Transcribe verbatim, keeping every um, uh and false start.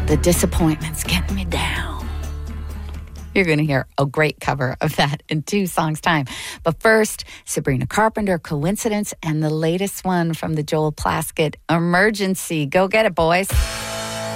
The disappointment's getting me down. You're going to hear a great cover of that in two songs' time. But first, Sabrina Carpenter, Coincidence, and the latest one from the Joel Plaskett, Emergency. Go get it, boys.